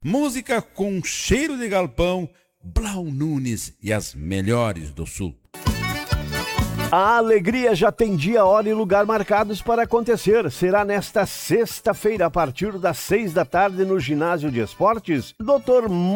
Música com cheiro de galpão, Blau Nunes e as melhores do Sul. A alegria já tem dia, hora e lugar marcados para acontecer. Será nesta sexta-feira, a partir das 6 da tarde, no Ginásio de Esportes, Dr.